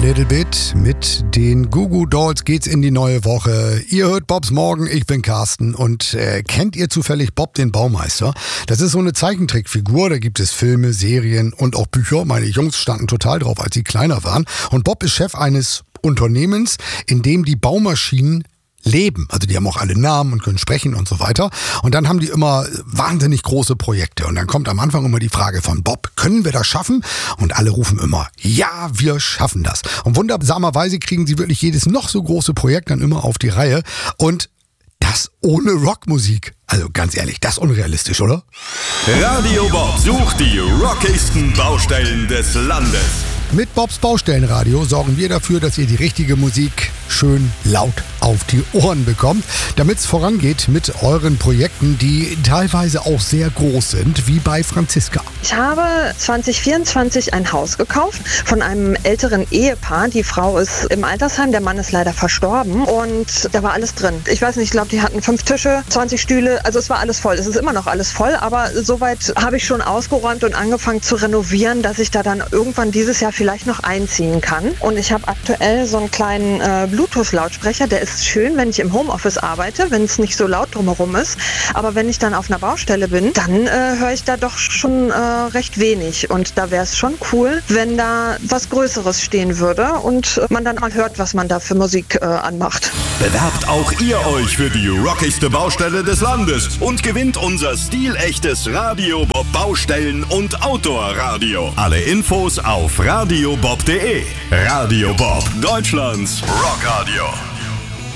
Little Bit. Mit den Goo Goo Dolls geht's in die neue Woche. Ihr hört Bobs Morgen, ich bin Carsten. Und kennt ihr zufällig Bob den Baumeister? Das ist so eine Zeichentrickfigur, da gibt es Filme, Serien und auch Bücher. Meine Jungs standen total drauf, als sie kleiner waren. Und Bob ist Chef eines Unternehmens, in dem die Baumaschinen leben. Also die haben auch alle Namen und können sprechen und so weiter. Und dann haben die immer wahnsinnig große Projekte. Und dann kommt am Anfang immer die Frage von Bob, können wir das schaffen? Und alle rufen immer, ja, wir schaffen das. Und wundersamerweise kriegen sie wirklich jedes noch so große Projekt dann immer auf die Reihe. Und das ohne Rockmusik. Also ganz ehrlich, das ist unrealistisch, oder? Radio Bob sucht die rockigsten Baustellen des Landes. Mit Bobs Baustellenradio sorgen wir dafür, dass ihr die richtige Musik schön laut auf die Ohren bekommt, damit es vorangeht mit euren Projekten, die teilweise auch sehr groß sind, wie bei Franziska. Ich habe 2024 ein Haus gekauft von einem älteren Ehepaar. Die Frau ist im Altersheim, der Mann ist leider verstorben und da war alles drin. Ich weiß nicht, ich glaube, die hatten 5 Tische, 20 Stühle, also es war alles voll. Es ist immer noch alles voll, aber soweit habe ich schon ausgeräumt und angefangen zu renovieren, dass ich da dann irgendwann dieses Jahr vielleicht noch einziehen kann. Und ich habe aktuell so einen kleinen Bluetooth-Lautsprecher, der ist schön, wenn ich im Homeoffice arbeite, wenn es nicht so laut drumherum ist. Aber wenn ich dann auf einer Baustelle bin, dann höre ich da doch schon recht wenig. Und da wäre es schon cool, wenn da was Größeres stehen würde und man dann mal hört, was man da für Musik anmacht. Bewerbt auch ihr euch für die rockigste Baustelle des Landes und gewinnt unser stilechtes Radio Bob Baustellen- und Outdoor-Radio. Alle Infos auf radiobob.de. Radio Bob, Deutschlands Rockradio.